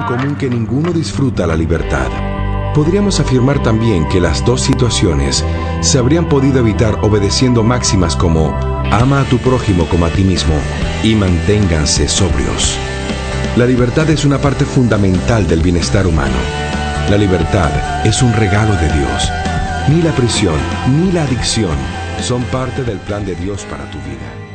común que ninguno disfruta la libertad. Podríamos afirmar también que las dos situaciones se habrían podido evitar obedeciendo máximas como ama a tu prójimo como a ti mismo y manténganse sobrios. La libertad es una parte fundamental del bienestar humano. La libertad es un regalo de Dios. Ni la prisión ni la adicción son parte del plan de Dios para tu vida.